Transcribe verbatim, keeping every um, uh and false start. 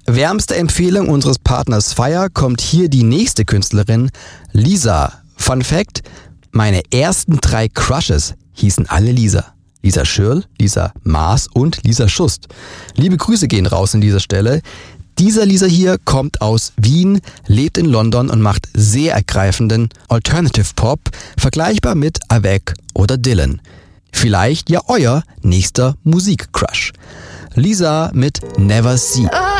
Wärmste Empfehlung unseres Partners Fire kommt hier die nächste Künstlerin, Lisa. Fun Fact, meine ersten drei Crushes hießen alle Lisa. Lisa Schürl, Lisa Maas und Lisa Schust. Liebe Grüße gehen raus an dieser Stelle. Dieser Lisa hier kommt aus Wien, lebt in London und macht sehr ergreifenden Alternative Pop, vergleichbar mit Avec oder Dylan. Vielleicht ja euer nächster Musikcrush. Lisa mit Never See.